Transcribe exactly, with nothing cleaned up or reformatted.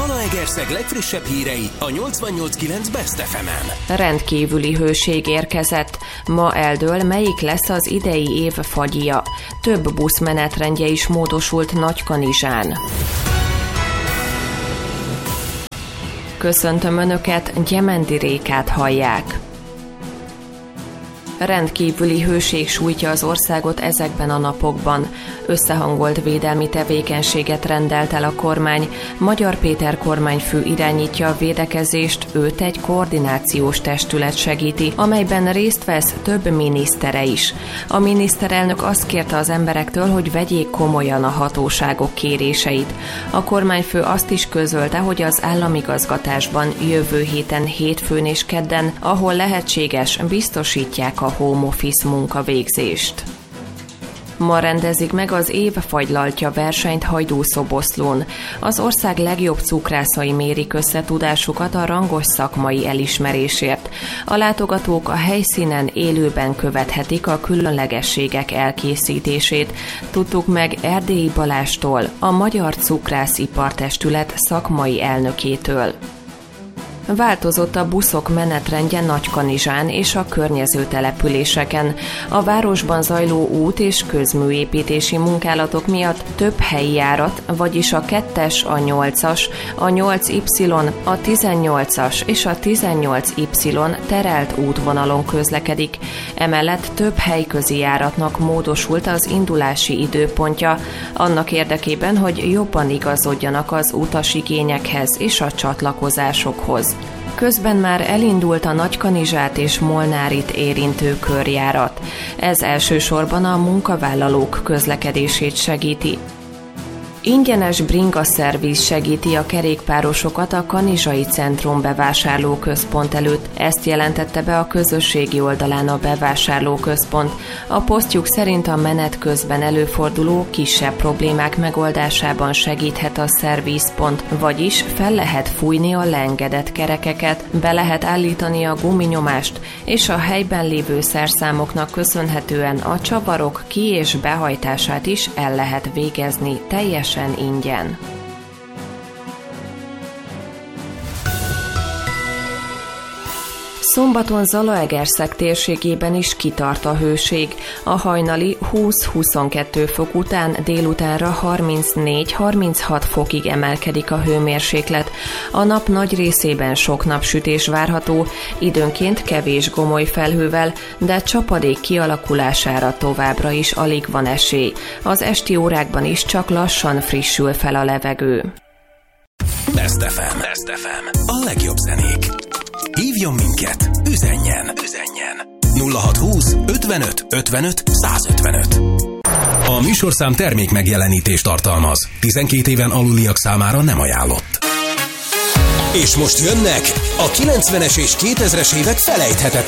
Zalaegerszeg legfrissebb hírei a nyolcvannyolc kilenc Best ef emen. Rendkívüli hőség érkezett. Ma eldől, melyik lesz az idei év fagyja. Több busz menetrendje is módosult Nagykanizsán. Köszöntöm Önöket, Gyemendi Rékát hallják. Rendkívüli hőség sújtja az országot ezekben a napokban. Összehangolt védelmi tevékenységet rendelt el a kormány. Magyar Péter kormányfő irányítja a védekezést, őt egy koordinációs testület segíti, amelyben részt vesz több minisztere is. A miniszterelnök azt kérte az emberektől, hogy vegyék komolyan a hatóságok kéréseit. A kormányfő azt is közölte, hogy az államigazgatásban jövő héten hétfőn és kedden, ahol lehetséges, biztosítják a home office munkavégzést. Ma rendezik meg az év fagylaltja versenyt Hajdúszoboszlón. Az ország legjobb cukrászai mérik összetudásukat a rangos szakmai elismerésért. A látogatók a helyszínen élőben követhetik a különlegességek elkészítését. Tudtuk meg Erdélyi Balástól, a Magyar Cukrászipartestület szakmai elnökétől. Változott a buszok menetrendje Nagykanizsán és a környező településeken. A városban zajló út- és közműépítési munkálatok miatt több helyi járat, vagyis a kettes, a nyolcas, a nyolc Y, a tizennyolcas és a tizennyolc Y terelt útvonalon közlekedik. Emellett több helyközi járatnak módosult az indulási időpontja, annak érdekében, hogy jobban igazodjanak az utasigényekhez és a csatlakozásokhoz. Közben már elindult a Nagykanizsát és Molnárit érintő körjárat. Ez elsősorban a munkavállalók közlekedését segíti. Ingyenes bringaszerviz segíti a kerékpárosokat a Kanizsai Centrum bevásárlóközpont előtt. Ezt jelentette be a közösségi oldalán a bevásárlóközpont. A posztjuk szerint a menet közben előforduló kisebb problémák megoldásában segíthet a szervizpont, vagyis fel lehet fújni a leengedett kerekeket, be lehet állítani a guminyomást, és a helyben lévő szerszámoknak köszönhetően a csavarok ki- és behajtását is el lehet végezni teljesen ingyen. Szombaton Zalaegerszeg térségében is kitart a hőség. A hajnali húsz-huszonkettő fok után délutánra harmincnégy-harminchat fokig emelkedik a hőmérséklet. A nap nagy részében sok napsütés várható, időnként kevés gomoly felhővel, de csapadék kialakulására továbbra is alig van esély. Az esti órákban is csak lassan frissül fel a levegő. Best ef em. Best ef em. A legjobb zenék. Hívjon minket, üzenjen, üzenjen. nulla hatszázhúsz ötvenöt ötvenöt százötvenöt. A műsorszám termék megjelenítést tartalmaz. tizenkét éven aluliak számára nem ajánlott. És most jönnek a kilencvenes és kétezres évek felejthetetlen